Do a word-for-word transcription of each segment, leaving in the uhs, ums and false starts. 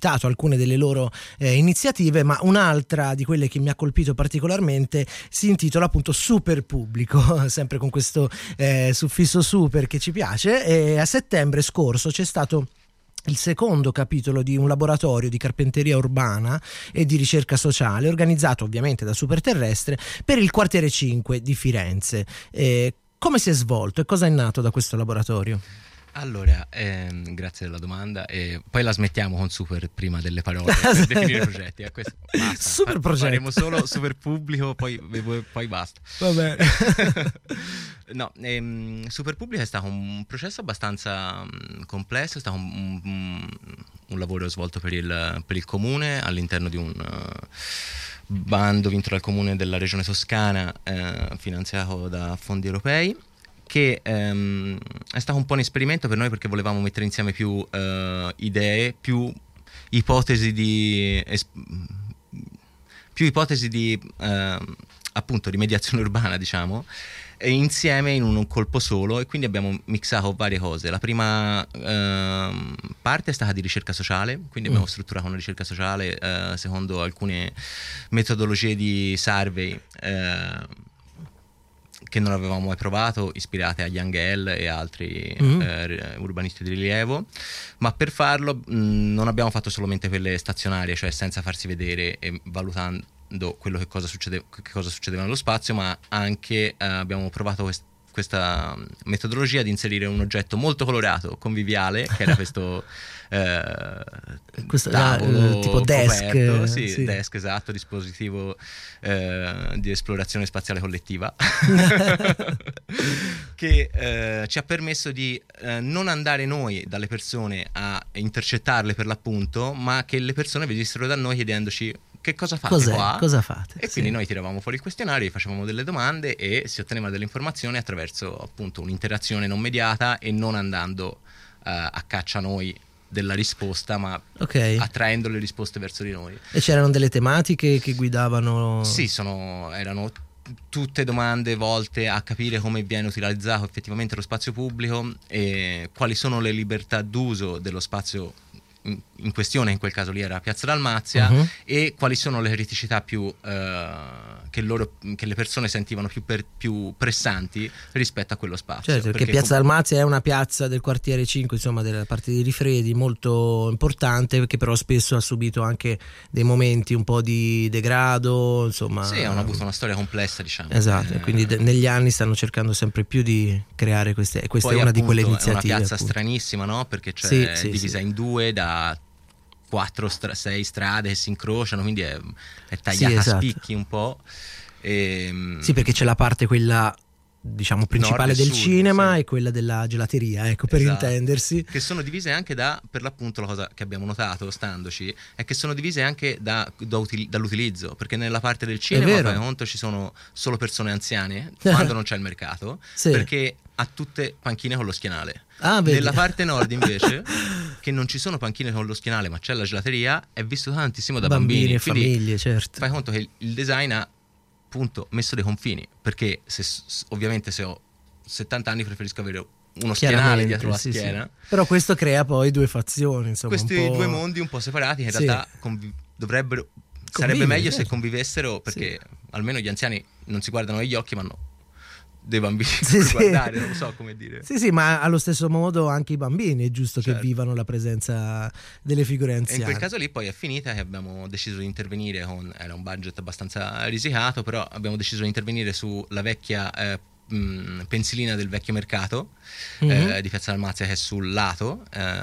citato alcune delle loro eh, iniziative, ma un'altra di quelle che mi ha colpito particolarmente si intitola appunto Super Pubblico, sempre con questo eh, suffisso super che ci piace. E a settembre scorso c'è stato il secondo capitolo di un laboratorio di carpenteria urbana e di ricerca sociale organizzato ovviamente da Superterrestre per il quartiere cinque di Firenze. Eh, come si è svolto e cosa è nato da questo laboratorio? Allora, ehm, grazie della domanda, e poi la smettiamo con super prima delle parole per definire i progetti. Eh, questo, basta. Super progetto. Faremo solo Super Pubblico, poi, poi basta. Va bene. No, ehm, Super Pubblico è stato un processo abbastanza um, complesso, è stato un, un, un lavoro svolto per il, per il comune all'interno di un uh, bando vinto dal comune della regione Toscana, uh, finanziato da fondi europei, che ehm, è stato un po' un esperimento per noi perché volevamo mettere insieme più uh, idee, più ipotesi di es- più ipotesi di uh, appunto di mediazione urbana, diciamo, e insieme in un colpo solo, e quindi abbiamo mixato varie cose. La prima uh, parte è stata di ricerca sociale, quindi abbiamo mm. strutturato una ricerca sociale uh, secondo alcune metodologie di survey uh, che non avevamo mai provato, ispirate a Yangel e altri mm. eh, urbanisti di rilievo, ma per farlo mh, non abbiamo fatto solamente quelle stazionarie, cioè senza farsi vedere e valutando quello che cosa, succede, che cosa succedeva nello spazio, ma anche eh, abbiamo provato quest- questa metodologia di inserire un oggetto molto colorato, conviviale, che era questo eh, questo tavolo uh, tipo desk, coperto, sì, sì. desk, esatto, dispositivo eh, di esplorazione spaziale collettiva che eh, ci ha permesso di eh, non andare noi dalle persone a intercettarle per l'appunto, ma che le persone venissero da noi chiedendoci che cosa fate Cos'è? qua? Cosa fate? E sì. quindi noi tiravamo fuori il questionario, facevamo delle domande e si otteneva delle informazioni attraverso appunto un'interazione non mediata e non andando uh, a caccia noi della risposta, ma okay. attraendo le risposte verso di noi. E c'erano delle tematiche che guidavano? Sì, sono, erano tutte domande volte a capire come viene utilizzato effettivamente lo spazio pubblico e quali sono le libertà d'uso dello spazio in questione, in quel caso lì era Piazza Dalmazia, uh-huh. e quali sono le criticità più uh, che loro che le persone sentivano più, per, più pressanti rispetto a quello spazio. Certo, perché, perché Piazza com- Dalmazia è una piazza del quartiere cinque, insomma della parte di Rifredi, molto importante, che però spesso ha subito anche dei momenti un po' di degrado, insomma. Sì, hanno avuto una storia complessa, diciamo. Esatto, eh, quindi de- negli anni stanno cercando sempre più di creare queste, e questa poi, è una appunto, di quelle iniziative. È una piazza appunto. stranissima, no? Perché c'è sì, è sì, divisa sì. in due da quattro, stra- sei strade che si incrociano, quindi è, è tagliata sì, esatto. a spicchi un po'. E, sì, perché c'è la parte quella diciamo principale del sud, cinema sì. e quella della gelateria, ecco, per esatto. intendersi, che sono divise anche da, per l'appunto la cosa che abbiamo notato standoci è che sono divise anche da, da util, dall'utilizzo, perché nella parte del cinema fai conto ci sono solo persone anziane quando non c'è il mercato, sì. perché ha tutte panchine con lo schienale. Ah, nella parte nord invece che non ci sono panchine con lo schienale ma c'è la gelateria, è visto tantissimo da bambini, bambini e famiglie, certo. Fai conto che il design ha appunto messo dei confini, perché se, ovviamente se ho settanta anni preferisco avere uno schienale dietro la sì, schiena, sì. Però questo crea poi due fazioni, insomma, questi un po'... due mondi un po' separati che in sì. realtà convi- dovrebbero Convive, sarebbe meglio certo. se convivessero, perché sì. almeno gli anziani non si guardano negli occhi ma hanno dei bambini sì, per sì. guardare, non so come dire. Sì, sì, ma allo stesso modo anche i bambini è giusto certo. che vivano la presenza delle figure anziane. E in quel caso lì poi è finita che abbiamo deciso di intervenire con, era un budget abbastanza risicato, però abbiamo deciso di intervenire sulla vecchia eh, mh, pensilina del vecchio mercato mm-hmm. eh, di Piazza Dalmazia, che è sul lato eh,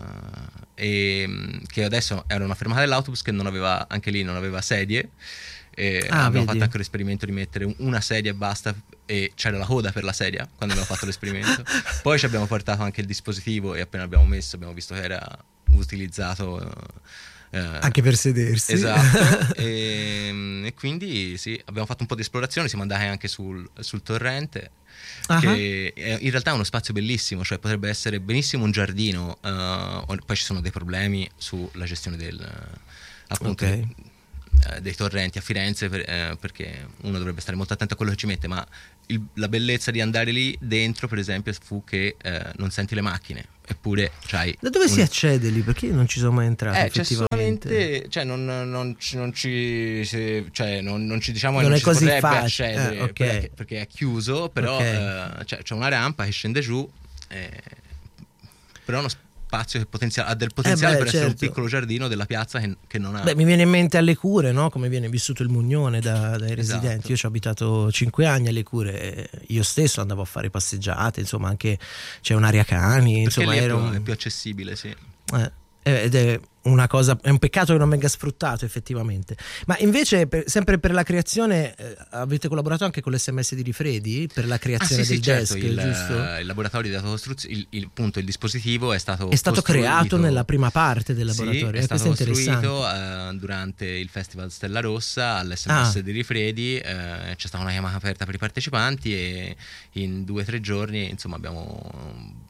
e che adesso era una fermata dell'autobus che non aveva, anche lì non aveva sedie. E ah, abbiamo vedi. fatto anche l'esperimento di mettere una sedia e basta, e c'era la coda per la sedia quando abbiamo fatto l'esperimento. Poi ci abbiamo portato anche il dispositivo e appena abbiamo messo abbiamo visto che era utilizzato eh, anche per sedersi. Esatto. e, e quindi sì, abbiamo fatto un po' di esplorazione, siamo andati anche sul, sul torrente, uh-huh. che è, in realtà è uno spazio bellissimo, cioè potrebbe essere benissimo un giardino, uh, poi ci sono dei problemi sulla gestione del appunto okay. del, eh, dei torrenti a Firenze, per, eh, perché uno dovrebbe stare molto attento a quello che ci mette, ma il, la bellezza di andare lì dentro, per esempio, fu che eh, non senti le macchine, eppure c'hai... Da dove un... si accede lì? Perché io non ci sono mai entrato, eh, effettivamente. Cioè, non, non, ci, non ci se, cioè non, non ci diciamo non che è non ci così si potrebbe facile. accedere, eh, okay. perché, perché è chiuso, però Okay. eh, c'è, c'è una rampa che scende giù, eh, però uno spazio che potenzia- ha del potenziale Eh beh, per essere un certo. piccolo giardino della piazza che, che non ha. Beh, mi viene in mente alle Cure, no? Come viene vissuto il Mugnone da- dai residenti. Esatto. Io ci ho abitato cinque anni alle Cure, e io stesso andavo a fare passeggiate, insomma, anche c'è un'area cani, Perché insomma, lì è era più, un... è più accessibile, sì. eh, ed è una cosa, è un peccato che non venga sfruttato effettivamente. Ma invece, per- sempre per la creazione, eh, avete collaborato anche con l'S M S di Rifredi per la Ah creazione sì, del sì, certo, desk, il, giusto? il laboratorio di autocostruzione, il, il, appunto, il dispositivo è stato È stato costruito- creato nella prima parte del Sì, laboratorio. è eh, stato questo è interessante. costruito eh, durante il Festival Stella Rossa all'S M S Ah. di Rifredi, eh, c'è stata una chiamata aperta per i partecipanti e in due o tre giorni, insomma, abbiamo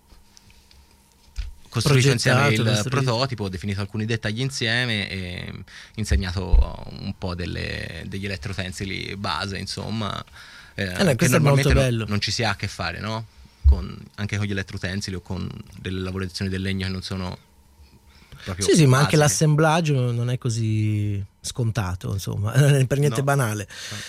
costruito insieme Progettato, il costruito. prototipo, definito alcuni dettagli insieme e insegnato un po' delle, degli elettrotensili base, insomma, eh, Eh, no, che questo è normalmente molto non- bello. non ci si ha a che fare, no? Con, anche con gli elettrotensili o con delle lavorazioni del legno che non sono proprio Sì, sì, ma anche basiche. l'assemblaggio non è così scontato, insomma, non è per niente No. banale.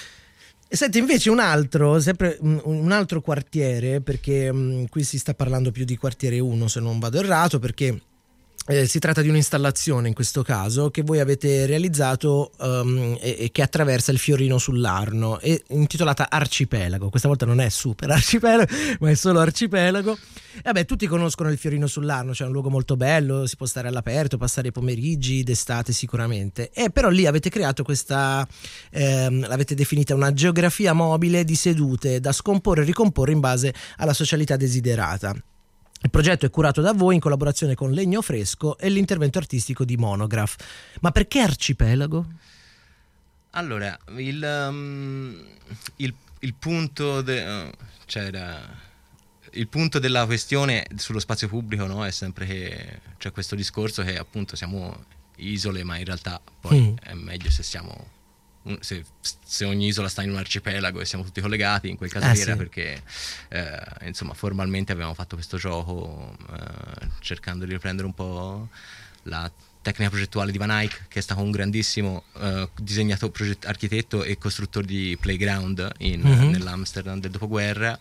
E senti, invece un altro, sempre un un altro quartiere, perché mh, qui si sta parlando più di quartiere uno se non vado errato, perché eh, si tratta di un'installazione in questo caso che voi avete realizzato um, e, e che attraversa il Fiorino sull'Arno, è intitolata Arcipelago. Questa volta non è super arcipelago, ma è solo arcipelago. E vabbè, tutti conoscono il Fiorino sull'Arno, c'è un luogo molto bello, si può stare all'aperto, passare i pomeriggi d'estate sicuramente. E però lì avete creato questa, ehm, l'avete definita una geografia mobile di sedute da scomporre e ricomporre in base alla socialità desiderata. Il progetto è curato da voi in collaborazione con Legno Fresco e l'intervento artistico di Monograph. Ma perché arcipelago? Allora, il, um, il, il punto de, uh, c'era il punto della questione sullo spazio pubblico, no? È sempre che c'è questo discorso che appunto siamo isole, ma in realtà poi Mm. è meglio se siamo se, se ogni isola sta in un arcipelago e siamo tutti collegati. In quel caso Eh, lì era sì. perché eh, insomma formalmente abbiamo fatto questo gioco eh, cercando di riprendere un po' la tecnica progettuale di Van Eyck, che è stato un grandissimo eh, disegnatore, proget- architetto e costruttore di playground in, Mhm. nell'Amsterdam del dopoguerra,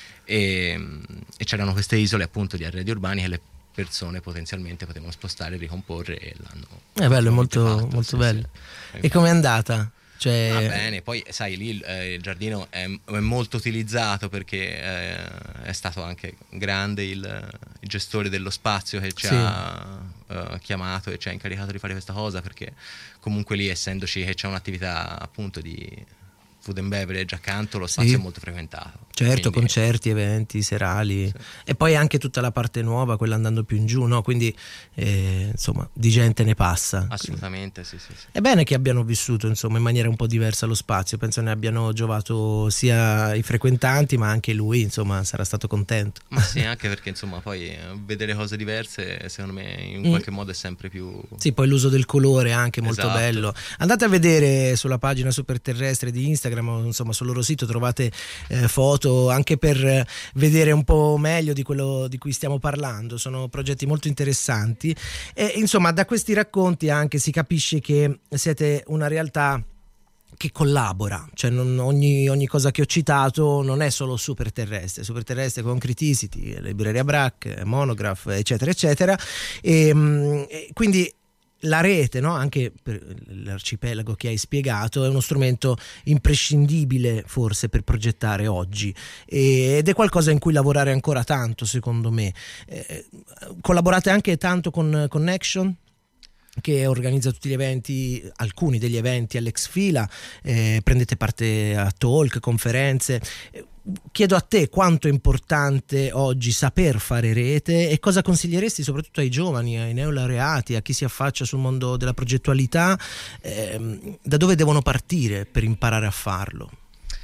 e, e c'erano queste isole appunto di arredi urbani che le persone potenzialmente potevano spostare e ricomporre, e l'hanno È bello, è molto, fatto, molto sì, bello. sì. E com'è andata? Cioè, Va bene, poi sai lì eh, il giardino è, è molto utilizzato perché eh, è stato anche grande il, il gestore dello spazio che ci Sì. ha eh, chiamato e ci ha incaricato di fare questa cosa, perché comunque lì, essendoci che c'è un'attività appunto di food and beverage accanto, lo spazio Sì. è molto frequentato. certo, Quindi- concerti, eventi, serali, Sì. e poi anche tutta la parte nuova, quella andando più in giù, no? Quindi eh, insomma di gente ne passa. Assolutamente, sì, sì, sì. È bene che abbiano vissuto insomma in maniera un po' diversa lo spazio, penso ne abbiano giovato sia i frequentanti ma anche lui, insomma sarà stato contento. Ma sì, anche perché insomma poi eh, vedere cose diverse secondo me in Mm. qualche modo è sempre più... Sì, poi l'uso del colore è anche molto Esatto. bello. Andate a vedere sulla pagina Superterrestre di Instagram, o insomma sul loro sito trovate eh, foto anche per eh, vedere un po' meglio di quello di cui stiamo parlando. Sono progetti molto interessanti e insomma da questi racconti anche si capisce che siete una realtà che collabora, cioè non, ogni, ogni cosa che ho citato non è solo Superterrestre, Superterrestre con Criticity, Libreria Brac, Monograph, eccetera eccetera, e, mh, e quindi la rete, no? Anche per l'arcipelago che hai spiegato, è uno strumento imprescindibile forse per progettare oggi, e- ed è qualcosa in cui lavorare ancora tanto secondo me. Eh, collaborate anche tanto con Connection, che organizza tutti gli eventi, alcuni degli eventi all'Ex Fila, eh, prendete parte a talk, conferenze. Eh, Chiedo a te quanto è importante oggi saper fare rete e cosa consiglieresti soprattutto ai giovani, ai neolaureati, a chi si affaccia sul mondo della progettualità, ehm, da dove devono partire per imparare a farlo?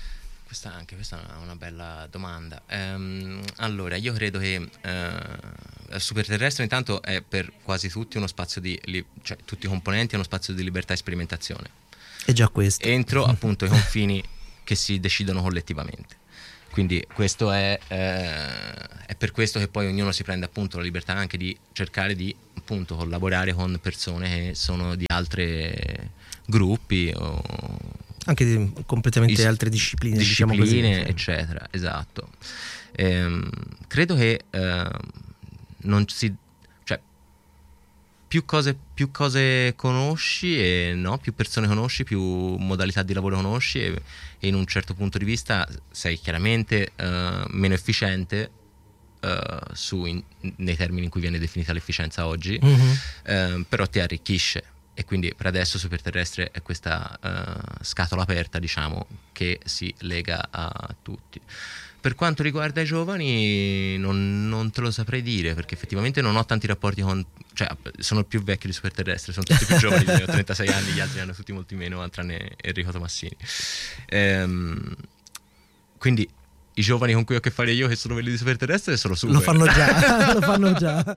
questa anche questa è una bella domanda. Ehm, allora, io credo che eh, Superterrestre intanto è per quasi tutti uno spazio di li- cioè tutti i componenti è uno spazio di libertà e sperimentazione. È già questo. Entro appunto i confini che si decidono collettivamente. Quindi questo è, eh, è per questo che poi ognuno si prende appunto la libertà anche di cercare di appunto collaborare con persone che sono di altri gruppi o anche di completamente is- altre discipline, discipline diciamo così, eccetera, esatto. Ehm, credo che eh, non si cioè più cose più cose conosci e no, più persone conosci, più modalità di lavoro conosci e, e in un certo punto di vista sei chiaramente eh, meno efficiente eh, su in, nei termini in cui viene definita l'efficienza oggi, mm-hmm. eh, però ti arricchisce. E quindi per adesso Superterrestre è questa uh, scatola aperta, diciamo, che si lega a tutti. Per quanto riguarda i giovani non, non te lo saprei dire, perché effettivamente non ho tanti rapporti con... cioè sono il più vecchio di Superterrestre, sono tutti più giovani, io ho trentasei anni, gli altri hanno tutti molti meno, tranne Enrico Tomassini. Ehm, quindi i giovani con cui ho a che fare io, che sono quelli di Superterrestre, sono super. Lo fanno già, lo fanno già.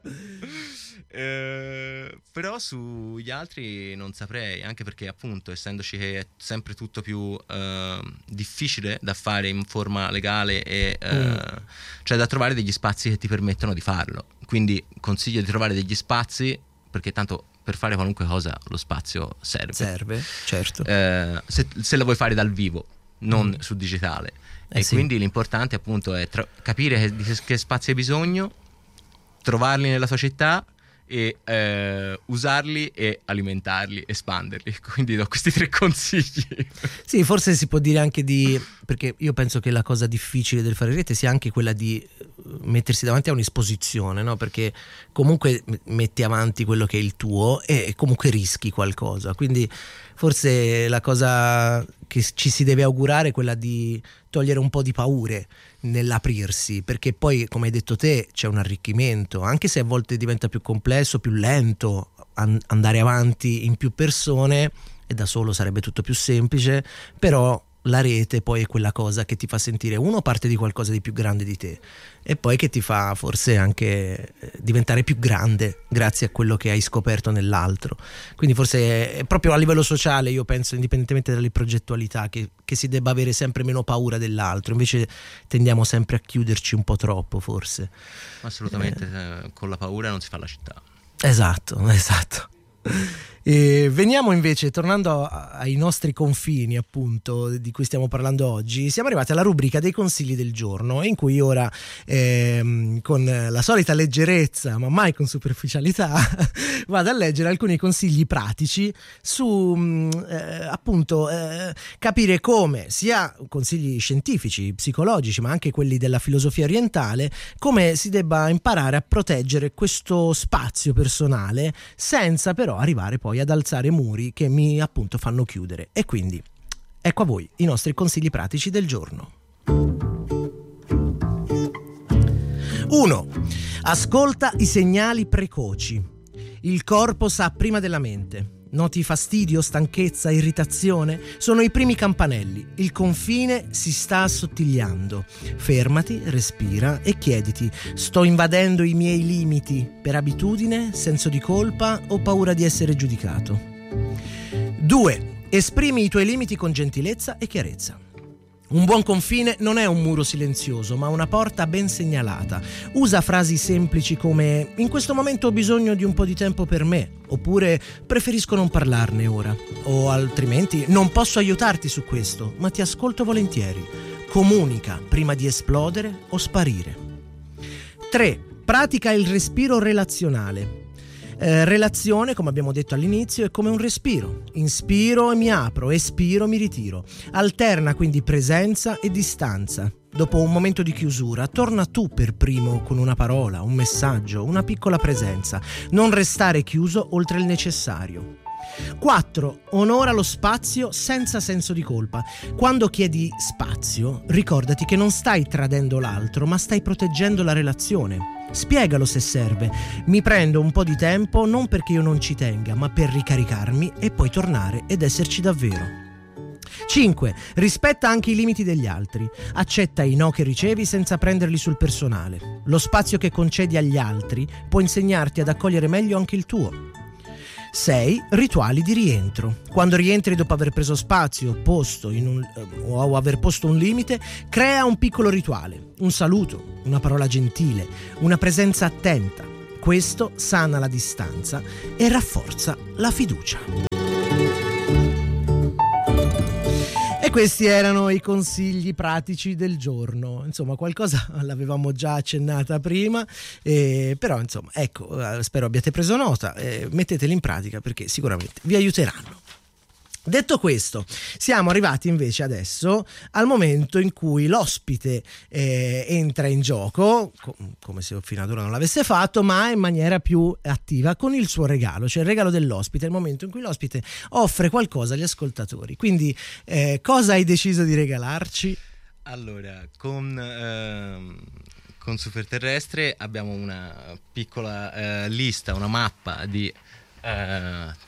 Eh, però sugli altri non saprei, anche perché appunto essendoci che è sempre tutto più eh, difficile da fare in forma legale e eh, mm. cioè da trovare degli spazi che ti permettono di farlo. Quindi consiglio di trovare degli spazi, perché tanto per fare qualunque cosa lo spazio serve. Serve, certo. Eh, se, se la vuoi fare dal vivo, non mm. su digitale. Eh e sì. Quindi l'importante appunto è tra- capire che, di che spazi hai bisogno, trovarli nella tua città e eh, usarli e alimentarli, espanderli. Quindi do questi tre consigli. Sì, forse si può dire anche di, perché io penso che la cosa difficile del fare rete sia anche quella di mettersi davanti a un'esposizione, no? Perché comunque metti avanti quello che è il tuo e comunque rischi qualcosa. Quindi forse la cosa che ci si deve augurare è quella di togliere un po' di paure nell'aprirsi, perché poi, come hai detto te, c'è un arricchimento, anche se a volte diventa più complesso, più lento an- andare avanti in più persone, e da solo sarebbe tutto più semplice, però la rete poi è quella cosa che ti fa sentire uno parte di qualcosa di più grande di te e poi che ti fa forse anche diventare più grande grazie a quello che hai scoperto nell'altro. Quindi forse è proprio a livello sociale, io penso, indipendentemente dalle progettualità, che, che si debba avere sempre meno paura dell'altro. Invece tendiamo sempre a chiuderci un po' troppo, forse. Assolutamente, eh. Con la paura non si fa la città. Esatto, esatto. E veniamo invece, tornando ai nostri confini, appunto, di cui stiamo parlando oggi, siamo arrivati alla rubrica dei consigli del giorno, in cui ora ehm, con la solita leggerezza ma mai con superficialità vado a leggere alcuni consigli pratici su eh, appunto eh, capire come, sia consigli scientifici, psicologici, ma anche quelli della filosofia orientale, come si debba imparare a proteggere questo spazio personale senza però arrivare poi ad alzare muri che mi appunto fanno chiudere. E quindi ecco a voi i nostri consigli pratici del giorno. uno. Ascolta i segnali precoci. Il corpo sa prima della mente. Noti fastidio, stanchezza, irritazione? Sono i primi campanelli. Il confine si sta assottigliando. Fermati, respira e chiediti: sto invadendo i miei limiti per abitudine, senso di colpa o paura di essere giudicato? due. Esprimi i tuoi limiti con gentilezza e chiarezza. Un buon confine non è un muro silenzioso, ma una porta ben segnalata. Usa frasi semplici come: in questo momento ho bisogno di un po' di tempo per me, oppure preferisco non parlarne ora, o altrimenti non posso aiutarti su questo, ma ti ascolto volentieri. Comunica prima di esplodere o sparire. tre. Pratica il respiro relazionale. Eh, relazione, come abbiamo detto all'inizio, è come un respiro. Inspiro e mi apro, espiro e mi ritiro. Alterna quindi presenza e distanza. Dopo un momento di chiusura, torna tu per primo con una parola, un messaggio, una piccola presenza. Non restare chiuso oltre il necessario. quattro. Onora lo spazio senza senso di colpa. Quando chiedi spazio, ricordati che non stai tradendo l'altro, ma stai proteggendo la relazione. Spiegalo se serve: mi prendo un po' di tempo non perché io non ci tenga, ma per ricaricarmi e poi tornare ed esserci davvero. cinque. Rispetta anche i limiti degli altri. Accetta i no che ricevi senza prenderli sul personale. Lo spazio che concedi agli altri può insegnarti ad accogliere meglio anche il tuo. sei. Rituali di rientro. Quando rientri dopo aver preso spazio, posto in un, o aver posto un limite, crea un piccolo rituale, un saluto, una parola gentile, una presenza attenta. Questo sana la distanza e rafforza la fiducia. E questi erano i consigli pratici del giorno. Insomma, qualcosa l'avevamo già accennata prima, eh, però insomma, ecco, spero abbiate preso nota, eh, metteteli in pratica perché sicuramente vi aiuteranno. Detto questo, siamo arrivati invece adesso al momento in cui l'ospite eh, entra in gioco, co- come se fino ad ora non l'avesse fatto, ma in maniera più attiva con il suo regalo, cioè il regalo dell'ospite, il momento in cui l'ospite offre qualcosa agli ascoltatori. Quindi eh, cosa hai deciso di regalarci? Allora, con... Ehm... con Superterrestre abbiamo una piccola eh, lista, una mappa di eh,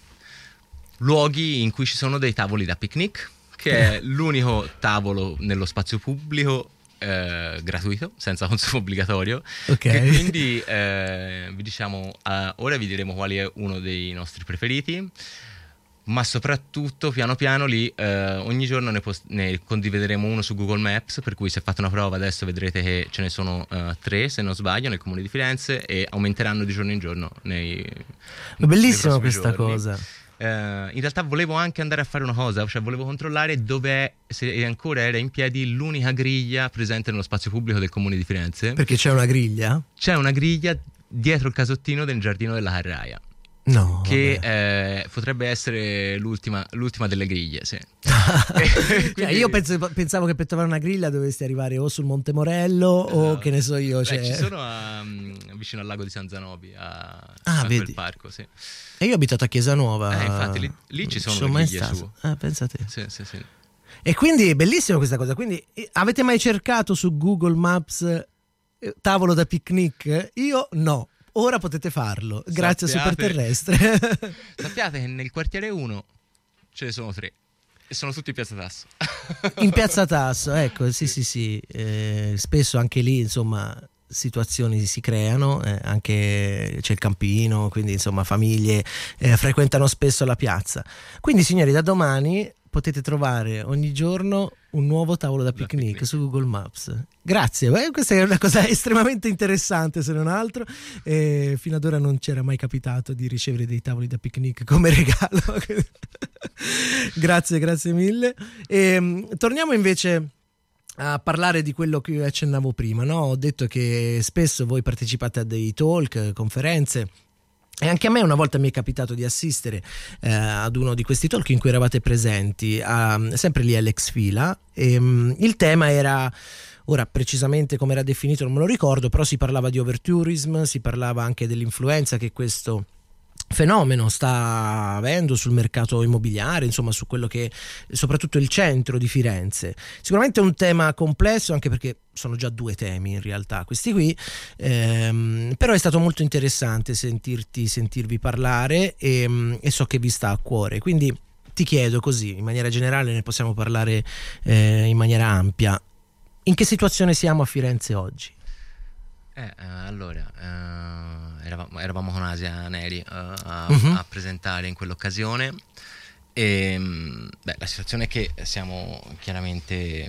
luoghi in cui ci sono dei tavoli da picnic, che è l'unico tavolo nello spazio pubblico eh, gratuito, senza consumo obbligatorio. Okay. E quindi eh, vi diciamo, eh, ora vi diremo quale è uno dei nostri preferiti, ma soprattutto piano piano lì eh, ogni giorno ne, post- ne condivideremo uno su Google Maps, per cui se fate una prova adesso vedrete che ce ne sono uh, tre, se non sbaglio, nel comune di Firenze, e aumenteranno di giorno in giorno nei, È bellissima questa giorni. cosa. Uh, in realtà volevo anche andare a fare una cosa, cioè volevo controllare dov'è, se ancora era in piedi l'unica griglia presente nello spazio pubblico del comune di Firenze. Perché c'è una griglia? C'è una griglia dietro il casottino del giardino della Carraia. No, che eh, potrebbe essere l'ultima, l'ultima delle griglie, sì. Quindi... Quindi... io penso, pensavo che per trovare una griglia dovresti arrivare o sul Monte Morello o no, che ne so io. Cioè... Beh, ci sono a, vicino al lago di San Zanobi, a, ah, a vedi. quel parco, sì. E io ho abitato a Chiesa Nuova. Eh, infatti lì, lì ci sono, sono le griglie su. Ah, pensate. Sì, sì, sì. E quindi è bellissima questa cosa. Quindi avete mai cercato su Google Maps eh, tavolo da picnic? Io no. Ora potete farlo, grazie Sappiate, a Superterrestre. Sappiate che nel quartiere uno ce ne sono tre e sono tutti in Piazza Tasso. In Piazza Tasso, ecco, sì sì sì, eh, spesso anche lì insomma situazioni si creano, eh, anche c'è il campino, quindi insomma famiglie eh, frequentano spesso la piazza. Quindi signori, da domani potete trovare ogni giorno un nuovo tavolo da picnic, da picnic. su Google Maps. Grazie, beh, questa è una cosa estremamente interessante se non altro, eh, fino ad ora non c'era mai capitato di ricevere dei tavoli da picnic come regalo. Grazie, grazie mille. E, torniamo invece a parlare di quello che io accennavo prima, no? Ho detto che spesso voi partecipate a dei talk, conferenze. E anche a me una volta mi è capitato di assistere eh, ad uno di questi talk in cui eravate presenti, a, sempre lì all'Ex Fila, e um, il tema era, ora precisamente come era definito non me lo ricordo, però si parlava di overtourism, si parlava anche dell'influenza che questo fenomeno sta avendo sul mercato immobiliare, insomma su quello che è soprattutto il centro di Firenze. Sicuramente è un tema complesso, anche perché sono già due temi in realtà questi qui, ehm, però è stato molto interessante sentirti sentirvi parlare e, e so che vi sta a cuore, quindi ti chiedo così in maniera generale, ne possiamo parlare eh, in maniera ampia, in che situazione siamo a Firenze oggi? Eh, eh, allora, eh, eravamo, eravamo con Asia Neri eh, a, uh-huh. a presentare in quell'occasione e beh, la situazione è che siamo chiaramente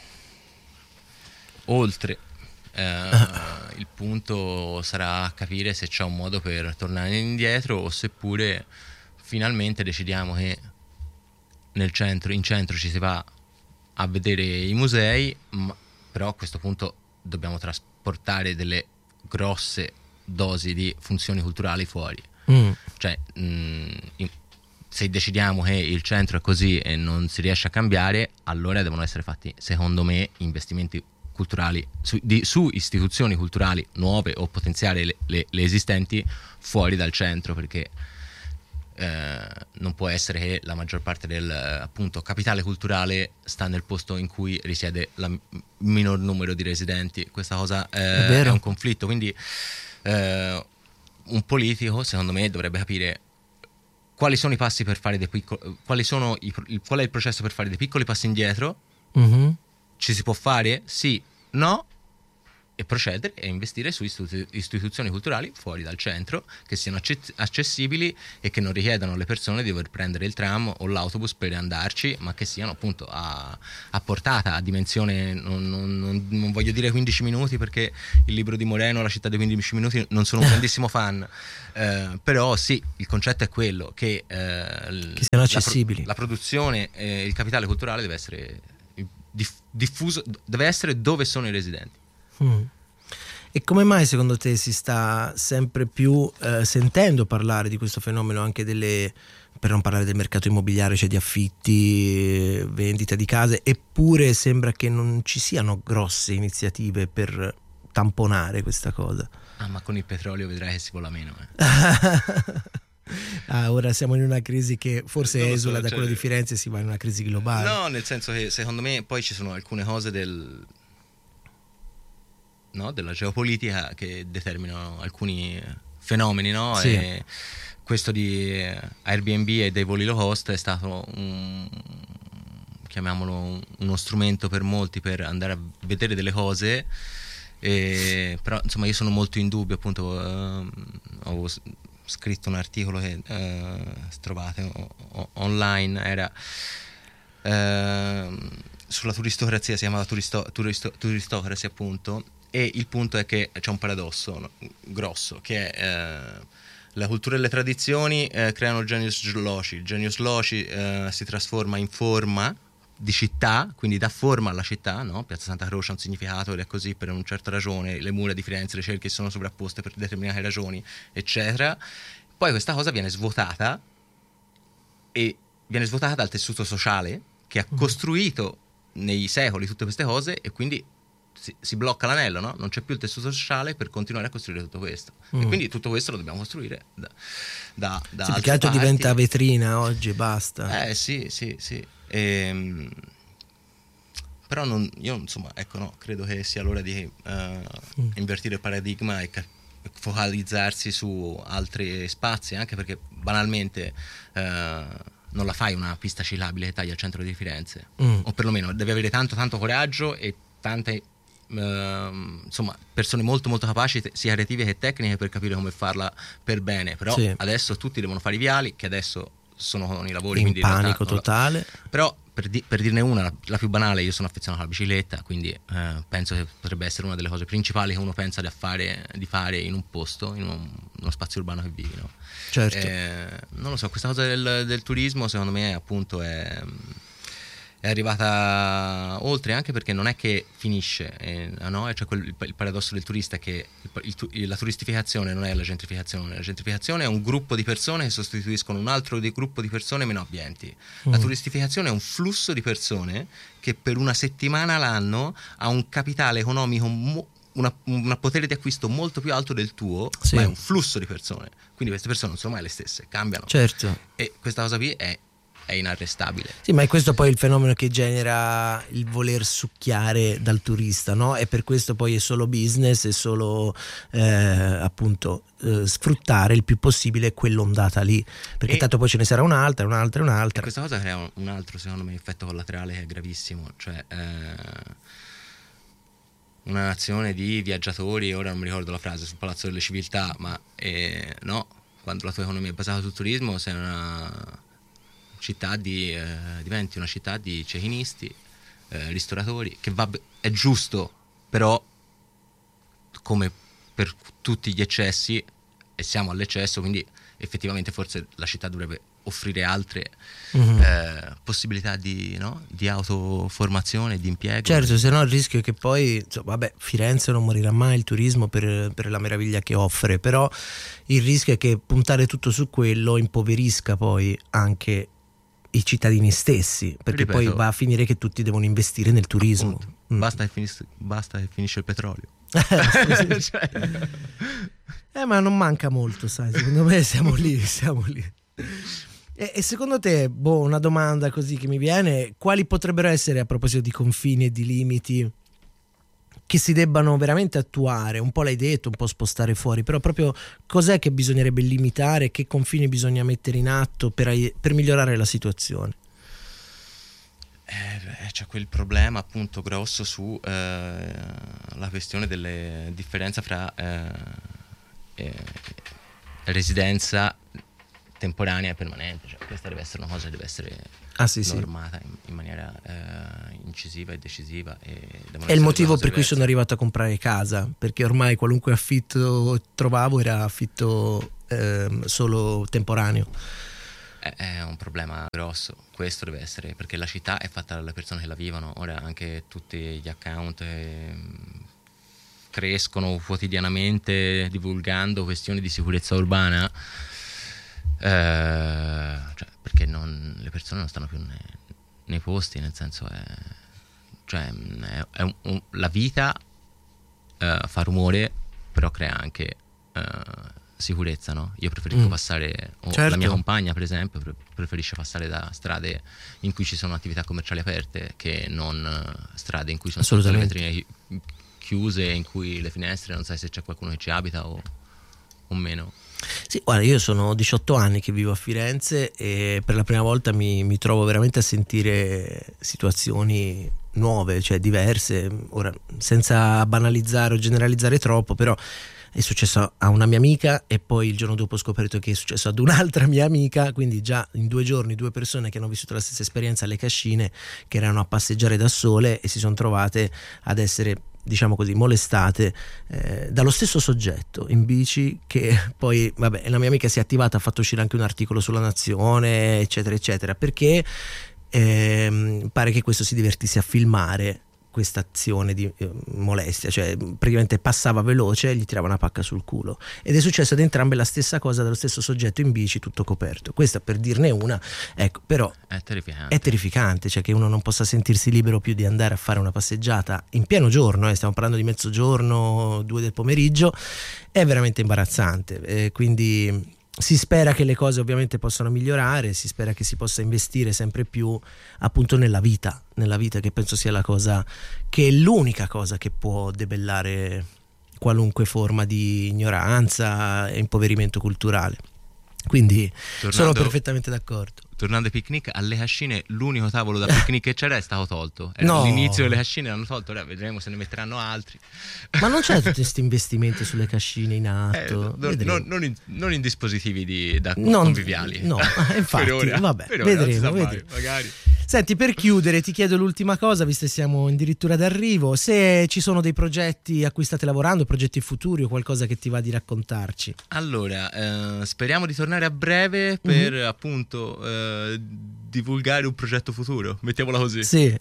oltre. Eh, uh-huh. Il punto sarà capire se c'è un modo per tornare indietro o seppure finalmente decidiamo che nel centro, in centro ci si va a vedere i musei, ma però a questo punto dobbiamo trasportare portare delle grosse dosi di funzioni culturali fuori. Mm. Cioè, mh, in, se decidiamo che il centro è così e non si riesce a cambiare, allora devono essere fatti, secondo me, investimenti culturali su, di, su istituzioni culturali nuove o potenziare le, le, le esistenti fuori dal centro, perché eh, non può essere che la maggior parte del appunto capitale culturale sta nel posto in cui risiede il minor numero di residenti. Questa cosa eh, è, è un conflitto, quindi eh, un politico secondo me dovrebbe capire quali sono i passi per fare dei piccoli, quali sono i, qual è il processo per fare dei piccoli passi indietro, mm-hmm. ci si può fare? Sì, no, e procedere e investire su istitu- istituzioni culturali fuori dal centro, che siano acce- accessibili e che non richiedano alle persone di dover prendere il tram o l'autobus per andarci, ma che siano appunto a, a portata, a dimensione, non, non, non, non voglio dire quindici minuti, perché il libro di Moreno, La città dei quindici minuti, non sono un grandissimo fan, eh, però sì, il concetto è quello che, eh, che siano accessibili. La, pro- la produzione, eh, il capitale culturale deve essere diff- diffuso, deve essere dove sono i residenti. Mm. E come mai secondo te si sta sempre più eh, sentendo parlare di questo fenomeno anche delle, per non parlare del mercato immobiliare, cioè di affitti, vendita di case, eppure sembra che non ci siano grosse iniziative per tamponare questa cosa? Ah, ma con il petrolio vedrai che si vola meno, eh. Ah, ora siamo in una crisi che forse Non lo esula so, da cioè, quello di Firenze e si va in una crisi globale. No, nel senso che secondo me poi ci sono alcune cose del, no, della geopolitica che determinano alcuni fenomeni, no? Sì. E questo di Airbnb e dei voli low cost è stato un, chiamiamolo uno strumento per molti per andare a vedere delle cose, e, però insomma io sono molto in dubbio, appunto eh, ho scritto un articolo che eh, trovate o, o, online, era eh, sulla turistocrazia, si chiamava turisto, turisto, turistocrazia appunto, e il punto è che c'è un paradosso, no, grosso, che è eh, la cultura e le tradizioni eh, creano genius loci, il genius loci eh, si trasforma in forma di città, quindi dà forma alla città, no? Piazza Santa Croce ha un significato ed è così per una certa ragione, le mura di Firenze, le cerchie sono sovrapposte per determinate ragioni, eccetera. Poi questa cosa viene svuotata e viene svuotata dal tessuto sociale che ha costruito nei secoli tutte queste cose, e quindi si, si blocca l'anello, no? Non c'è più il tessuto sociale per continuare a costruire tutto questo, mm. e quindi tutto questo lo dobbiamo costruire da, da, da sì, altre perché altro parti. diventa vetrina oggi, basta. Eh sì, sì, sì. Ehm, però non, io insomma, ecco, no, credo che sia l'ora di uh, mm. invertire il paradigma e ca- focalizzarsi su altri spazi, anche perché banalmente uh, non la fai una pista ciclabile che taglia al centro di Firenze, mm. o perlomeno devi avere tanto tanto coraggio e tante uh, insomma persone molto molto capaci, te- sia creative che tecniche, per capire come farla per bene. Però sì, adesso tutti devono fare i viali, che adesso sono con i lavori, in quindi panico in realtà, totale. Però per, di- per dirne una, la, la più banale, io sono affezionato alla bicicletta, quindi eh, penso che potrebbe essere una delle cose principali che uno pensa di fare, di fare in un posto, in un, uno spazio urbano che vivi, no? Certo. Eh, non lo so, questa cosa del, del turismo secondo me appunto è, è arrivata oltre, anche perché non è che finisce, eh, no? Cioè quel, il, il paradosso del turista è che il, il, la turistificazione non è la gentrificazione. La gentrificazione è un gruppo di persone che sostituiscono un altro di gruppo di persone meno abbienti. Mm. La turistificazione è un flusso di persone che per una settimana l'anno ha un capitale economico mo- Una, un potere di acquisto molto più alto del tuo, sì, ma è un flusso di persone, quindi queste persone non sono mai le stesse, cambiano. Certo. E questa cosa qui è, è inarrestabile. Sì, ma è questo poi il fenomeno che genera il voler succhiare dal turista, no? E per questo poi è solo business, è solo eh, appunto eh, sfruttare il più possibile quell'ondata lì, perché e, tanto poi ce ne sarà un'altra, un'altra, un'altra. E questa cosa crea un, un altro, secondo me, effetto collaterale che è gravissimo, cioè eh, una nazione di viaggiatori, ora non mi ricordo la frase, sul Palazzo delle Civiltà, ma eh, no, quando la tua economia è basata sul turismo sei una città di, eh, diventi una città di cecchinisti, eh, ristoratori, che va, è giusto, però come per tutti gli eccessi, e siamo all'eccesso, quindi effettivamente forse la città dovrebbe offrire altre mm-hmm. eh, possibilità di, no? di autoformazione, di impiego. Certo, se no il rischio è che poi, insomma, vabbè, Firenze non morirà mai, il turismo per, per la meraviglia che offre, però il rischio è che puntare tutto su quello impoverisca poi anche i cittadini stessi, perché ripeto, poi va a finire che tutti devono investire nel turismo. Mm. Basta, che finis- basta che finisce il petrolio. cioè. Eh, ma non manca molto, sai, secondo me siamo lì, siamo lì. E, e secondo te, boh, una domanda così che mi viene, quali potrebbero essere, a proposito di confini e di limiti, che che si debbano veramente attuare, un po' l'hai detto, un po' spostare fuori, però proprio cos'è che bisognerebbe limitare, che confini bisogna mettere in atto per, per migliorare la situazione? Eh, c'è quel problema appunto grosso su eh, la questione delle differenze fra eh, eh, residenza temporanea e permanente, cioè questa deve essere una cosa che deve essere ah, sì, normata in, in maniera eh, incisiva e decisiva. E è il motivo per cui sono arrivato a comprare casa, perché ormai qualunque affitto trovavo era affitto eh, solo temporaneo. È un problema grosso, questo deve essere, perché la città è fatta dalle persone che la vivono. Ora anche tutti gli account eh, crescono quotidianamente divulgando questioni di sicurezza urbana, eh, cioè, perché non, le persone non stanno più nei, nei posti, nel senso è, cioè, è, è un, un, la vita eh, fa rumore, però crea anche eh, sicurezza, no? Io preferisco mm. passare, o certo. la mia compagna per esempio pre- preferisce passare da strade in cui ci sono attività commerciali aperte che non strade in cui sono tutte le vetrine chiuse, in cui le finestre non sai se c'è qualcuno che ci abita o, o meno. Sì, guarda, io sono diciotto anni che vivo a Firenze e per la prima volta mi, mi trovo veramente a sentire situazioni nuove, cioè diverse, ora senza banalizzare o generalizzare troppo, però è successo a una mia amica e poi il giorno dopo ho scoperto che è successo ad un'altra mia amica, quindi già in due giorni due persone che hanno vissuto la stessa esperienza alle Cascine, che erano a passeggiare da sole e si sono trovate ad essere, diciamo così, molestate eh, dallo stesso soggetto in bici, che poi vabbè, la mia amica si è attivata, ha fatto uscire anche un articolo sulla Nazione, eccetera eccetera, perché ehm, pare che questo si divertisse a filmare questa azione di eh, molestia, cioè praticamente passava veloce e gli tirava una pacca sul culo, ed è successo ad entrambe la stessa cosa dallo stesso soggetto in bici tutto coperto. Questa per dirne una, ecco, però è terrificante, è terrificante, cioè che uno non possa sentirsi libero più di andare a fare una passeggiata in pieno giorno, eh, stiamo parlando di mezzogiorno, due del pomeriggio, è veramente imbarazzante, eh, quindi si spera che le cose ovviamente possano migliorare, si spera che si possa investire sempre più appunto nella vita, nella vita che penso sia la cosa, che è l'unica cosa che può debellare qualunque forma di ignoranza e impoverimento culturale. Quindi tornando, sono perfettamente d'accordo. Tornando ai picnic, alle Cascine l'unico tavolo da picnic che c'era è stato tolto. Era no. All'inizio delle Cascine l'hanno tolto, ora vedremo se ne metteranno altri. Ma non c'è tutti questi investimenti sulle Cascine in atto? Eh, non, non, in, non in dispositivi di, da non, conviviali. No, infatti, per ora, vabbè, per vedremo, ora, vedremo. Mai, magari. Senti, per chiudere ti chiedo l'ultima cosa, visto che siamo addirittura d'arrivo, se ci sono dei progetti a cui state lavorando, progetti futuri o qualcosa che ti va di raccontarci. Allora, eh, speriamo di tornare a breve per mm-hmm. appunto eh, divulgare un progetto futuro, mettiamola così. Sì.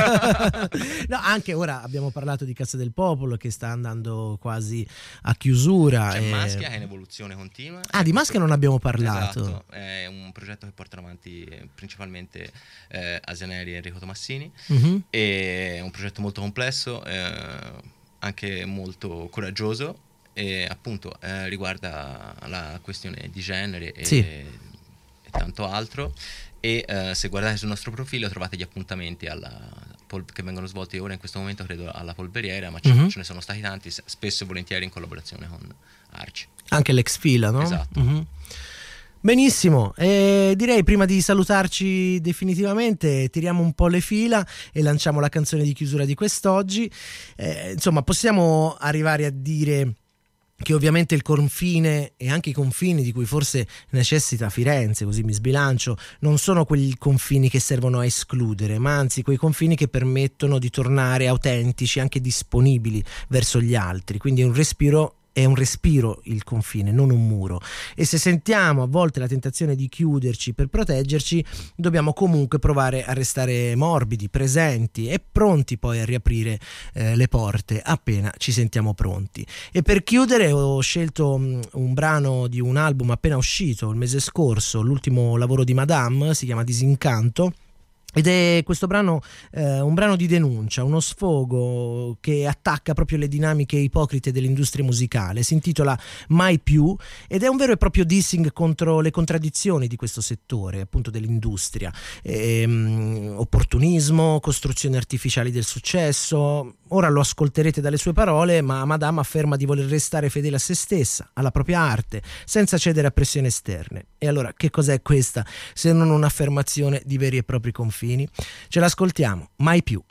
No, anche ora abbiamo parlato di Casa del Popolo che sta andando quasi a chiusura. C'è e... Maschia che è in evoluzione continua. Ah, di Maschia non abbiamo parlato. Esatto, è un progetto che portano avanti principalmente eh, Asianeri e Enrico Tomassini, mm-hmm. è un progetto molto complesso, eh, anche molto coraggioso, e appunto eh, riguarda la questione di genere e, sì. e tanto altro. E uh, se guardate sul nostro profilo trovate gli appuntamenti alla, pol- che vengono svolti ora in questo momento, credo alla Polveriera, ma mm-hmm. ce, ce ne sono stati tanti, spesso e volentieri in collaborazione con Arci. Anche l'ex Fila, no? Esatto. Mm-hmm. Benissimo, eh, direi prima di salutarci definitivamente tiriamo un po' le fila e lanciamo la canzone di chiusura di quest'oggi. Eh, insomma, possiamo arrivare a dire che ovviamente il confine e anche i confini di cui forse necessita Firenze, così mi sbilancio, non sono quei confini che servono a escludere, ma anzi quei confini che permettono di tornare autentici, anche disponibili verso gli altri, quindi è un respiro è un respiro il confine, non un muro, e se sentiamo a volte la tentazione di chiuderci per proteggerci, dobbiamo comunque provare a restare morbidi, presenti e pronti poi a riaprire eh, le porte appena ci sentiamo pronti. E per chiudere ho scelto um, un brano di un album appena uscito il mese scorso, l'ultimo lavoro di Madame, si chiama Disincanto. Ed è questo brano eh, un brano di denuncia, uno sfogo che attacca proprio le dinamiche ipocrite dell'industria musicale. Si intitola Mai più ed è un vero e proprio dissing contro le contraddizioni di questo settore, appunto dell'industria. Ehm, opportunismo, costruzioni artificiali del successo, ora lo ascolterete dalle sue parole, ma Madame afferma di voler restare fedele a se stessa, alla propria arte, senza cedere a pressioni esterne. E allora che cos'è questa se non un'affermazione di veri e propri confini? Ce l'ascoltiamo, Mai più.